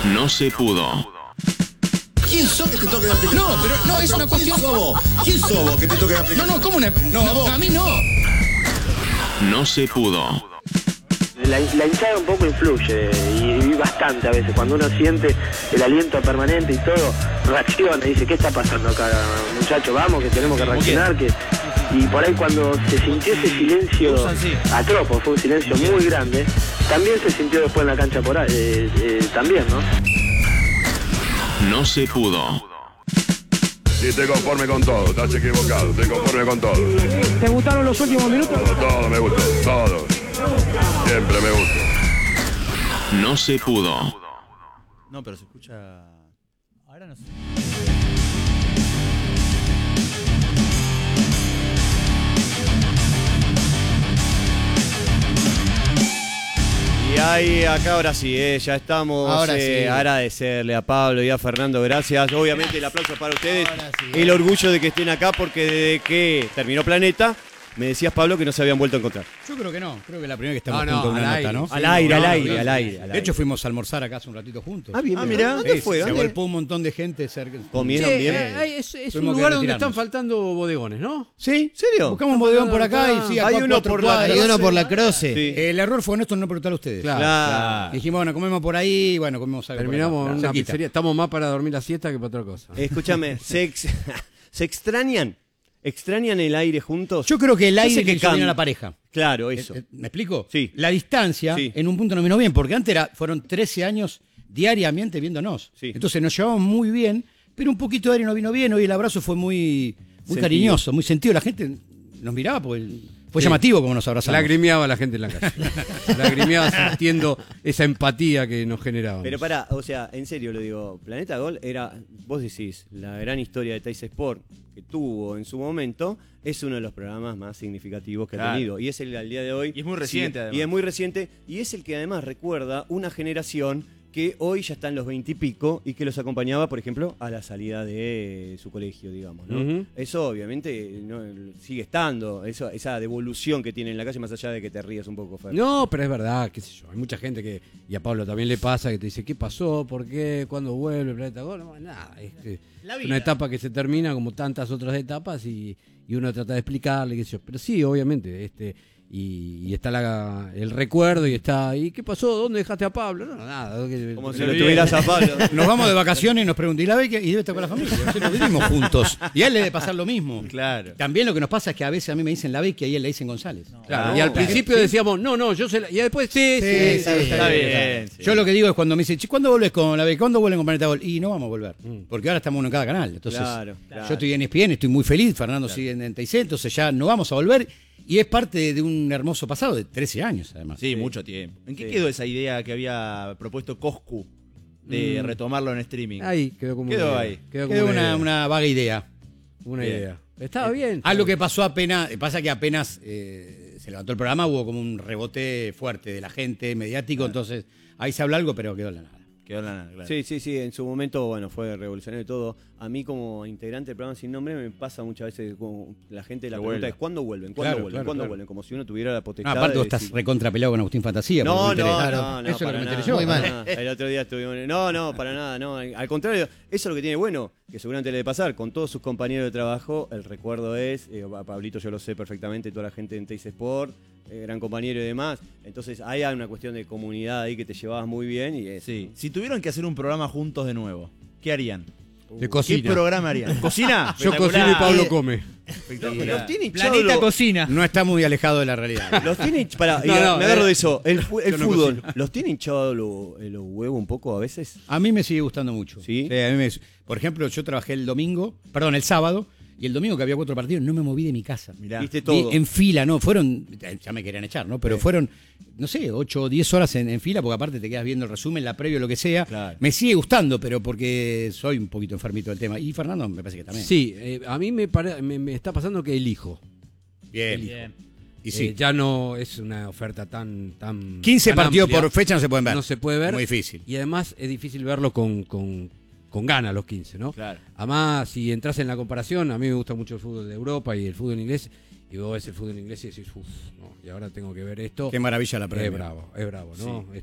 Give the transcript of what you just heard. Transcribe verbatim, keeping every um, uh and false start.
No se pudo. ¿Quién sos que te toque la aplicación? No, pero no, es una cuestión... ¿Quién sos vos? ¿Quién sos vos que te toque la No, aplicación? no, ¿cómo una...? No, a vos. A mí no. No se pudo. La, la hinchada un poco influye y, y bastante a veces. Cuando uno siente el aliento permanente y todo, reacciona y dice, ¿qué está pasando acá, muchacho? Vamos, que tenemos que reaccionar. Que... Y por ahí cuando se sintió ese silencio atropo, fue un silencio muy grande, también se sintió después en la cancha por ahí, eh, eh, también, ¿no? No se pudo. Sí, estoy conforme con todo, estás equivocado, estoy conforme con todo. ¿Te gustaron los últimos minutos? Todo, todo me gustó, todo. Siempre me gusta. No se pudo. No, pero se escucha... Ahora no sé. Y ahí, acá ahora sí, eh, ya estamos. Ahora eh, sí. Agradecerle a Pablo y a Fernando, gracias. Obviamente el aplauso para ustedes. Ahora sí. El orgullo de que estén acá porque desde que terminó Planeta, me decías, Pablo, que no se habían vuelto a encontrar. Yo creo que no. Creo que la primera que estamos No, no, juntos al una aire, nota, ¿no? sí. Al aire, al No, aire, bien. al aire. al De hecho, aire. fuimos a almorzar acá hace un ratito juntos. Ah, bien, Ah, bien. mirá. ¿Dónde Sí, fue? Se ¿Dónde? golpeó un montón de gente cerca. ¿Comieron Che, bien? eh, eh, es es un Tuvimos que lugar donde retirarnos. están faltando bodegones, ¿no? ¿Sí? ¿Serio? Buscamos un bodegón por acá y sí, acá Hay uno cuatro por la cuadras. Croce. Hay uno por la Croce. Sí. El error fue nuestro no preguntar a ustedes. Claro. Claro. Dijimos, bueno, comemos por ahí, bueno, comemos algo. Terminamos por en acá, una cerquita. pizzería. Estamos más para dormir la siesta que para otra cosa. Escúchame, ¿se, ex- ¿se extrañan? ¿Extrañan el aire juntos? Yo creo que el Yo aire sé que que hizo bien can- a la pareja. Claro, eso. Eh, eh, ¿Me explico? Sí. La distancia, Sí. en un punto nos vino bien, porque antes era, fueron trece años diariamente viéndonos. Sí. Entonces nos llevamos muy bien, pero un poquito de aire no vino bien. Hoy el abrazo fue muy, muy Sentido. cariñoso, muy sentido. La gente nos miraba porque fue Sí. llamativo como nos abrazamos. Lagrimeaba la gente en la calle. Lagrimeaba sintiendo esa empatía que nos generaba. Pero pará, o sea, en serio lo digo, Planeta Gol era, vos decís, la gran historia de Teis Sport que tuvo en su momento, es uno de los programas más significativos que ha Claro. tenido. Y es el al día de hoy. Y es muy reciente, sí, además. Y es muy reciente, y es el que además recuerda una generación que hoy ya está en los veintipico y, y que los acompañaba, por ejemplo, a la salida de su colegio, digamos, ¿no? Ujú. Eso obviamente no, sigue estando, eso, esa devolución que tiene en la calle, más allá de que te rías un poco, Fer. No, pero es verdad, qué sé yo. Hay mucha gente que, y a Pablo también le pasa, que te dice, ¿qué pasó? ¿Por qué? ¿Cuándo vuelve Planeta Gol? No, nada, es, que La es vida. una etapa que se termina como tantas otras etapas y, y uno trata de explicarle, qué sé yo. Pero sí, obviamente, este y, y está la, el recuerdo y está, ¿y qué pasó? ¿Dónde dejaste a Pablo? No, no, nada. que- Como que- si lo tuvieras a Pablo. Nos vamos de vacaciones y nos pregunta, ¿y la beca? Y debe estar con la familia. Nosotros nos vivimos juntos. Y a él le debe pasar lo mismo. Claro. También lo que nos pasa es que a veces a mí me dicen la beca y a él le dicen González. Claro, No, y al claro. principio decíamos, no, no, yo sé, la- y después sí, sí, Sí, sí, sí, Está bien. sí. Yo lo que digo es cuando me dicen, "Che, ¿cuándo volvés con la beca? ¿Cuándo vuelven con Planeta Gol? Y no vamos a volver. Mm. Porque ahora estamos uno en cada canal. Entonces, Claro, claro. yo estoy en E S P N, estoy muy feliz. Fernando sigue en T I C, entonces ya no vamos a volver. Y es parte de un hermoso pasado de trece años, además. Sí, mucho tiempo. ¿En qué Sí. quedó esa idea que había propuesto Coscu de Mm. retomarlo en streaming? Ahí quedó como Quedó una ahí. idea. Quedó como Quedó una, una, idea. una vaga idea. Una Bien. idea. Estaba bien. Ah, lo que pasó apenas, pasa que apenas eh, se levantó el programa, hubo como un rebote fuerte de la gente, mediático, entonces ahí se habla algo, pero quedó en la nada. Quedó en la nada, claro. Sí, sí, sí, en su momento, bueno, fue revolucionario todo. A mí como integrante del programa Sin Nombre me pasa muchas veces, como la gente la Que pregunta vuelva. es ¿cuándo vuelven? ¿Cuándo Claro, vuelven? claro, ¿Cuándo claro. vuelven? Como si uno tuviera la No, potestad aparte vos de estás decir- recontra peleado con Agustín Fantasía. No, porque no, me interesa. no, no, Eso es lo para que me nada, enteré yo. Muy para mal. nada. El otro día estuvimos... No, no, para nada, no. Al contrario, eso es lo que tiene bueno, que seguramente le debe pasar. Con todos sus compañeros de trabajo, el recuerdo es, eh, a Pablito yo lo sé perfectamente, toda la gente en Teis Sport, eh, gran compañero y demás. Entonces ahí hay una cuestión de comunidad ahí que te llevabas muy bien y es... Sí. Si tuvieron que hacer un programa juntos de nuevo, ¿qué harían? De ¿Qué cocina. programa harían? ¿Cocina? Yo cocino y Pablo come. Los tiene hinchado Planeta lo- Cocina. No está muy alejado de la realidad. Los tiene hinch- pará, No, y no, me agarro eh, de eso. El, fu- el yo no fútbol, cocino. ¿los tiene hinchados los los huevos un poco a veces? A mí me sigue gustando mucho. ¿Sí? a mí me- por ejemplo, yo trabajé el domingo, perdón, el sábado, y el domingo que había cuatro partidos no me moví de mi casa. Mirá. Viste Vi todo. en fila, no, fueron, ya me querían echar, ¿no? Pero fueron, no sé, ocho o diez horas en, en fila, porque aparte te quedas viendo el resumen, la previa, lo que sea. Claro. Me sigue gustando, pero porque soy un poquito enfermito del tema. Y Fernando me parece que también. Sí, eh, a mí me, pare- me, me está pasando que elijo. Bien. Bien. Y sí. Eh, ya no es una oferta tan... tan quince tan partidos amplia. por fecha no se pueden ver. No se puede ver. Muy difícil. Y además es difícil verlo con, con, con ganas los quince, ¿no? Claro. Además, si entras en la comparación, a mí me gusta mucho el fútbol de Europa y el fútbol inglés, y vos ves el fútbol inglés y decís, uff, no, y ahora tengo que ver esto. Qué maravilla la Es Premier. bravo, es bravo, ¿no?